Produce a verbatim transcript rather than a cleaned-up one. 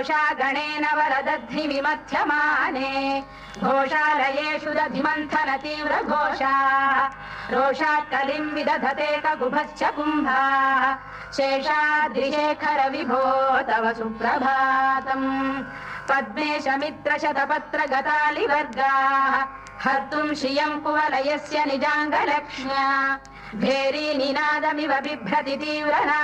गणेन वरदध्नि विमथ्यमाने घोषालयेषु दधिमन्थन तीव्र घोषा रोषात् कलिं विदधते ककुभश्च कुम्भाः शेषाद्रिशेखर विभो तव सुप्रभातम् पद्मेश मित्र शतपत्र गतालिवर्गाः हर्तुं श्रियं कुवलयस्य निजाङ्गलक्ष्म्या भेरी निनादमिव बिभ्रति तीव्रना